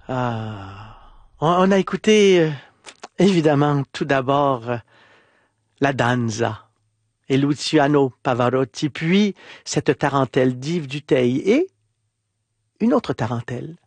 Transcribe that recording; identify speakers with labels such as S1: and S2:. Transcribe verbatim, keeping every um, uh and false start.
S1: Ah, on, on a écouté, euh, évidemment, tout d'abord, euh, la danza et Luciano Pavarotti, puis cette tarentelle d'Yves Duteil et une autre tarentelle,